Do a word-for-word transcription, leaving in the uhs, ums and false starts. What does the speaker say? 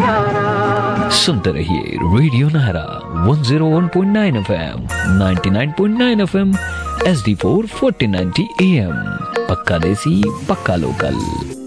प्यारा। सुनते रहिए radio Nahra one zero one point nine FM, ninety nine point nine FM, H D four forty ninety am. पक्का देसी पक्का local.